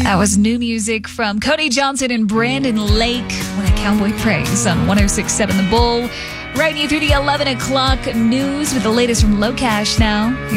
That was new music from Cody Johnson and Brandon Lake. What a Cowboy Praise on 106.7 The Bull. Right you through the 11 o'clock news with the latest from Locash now.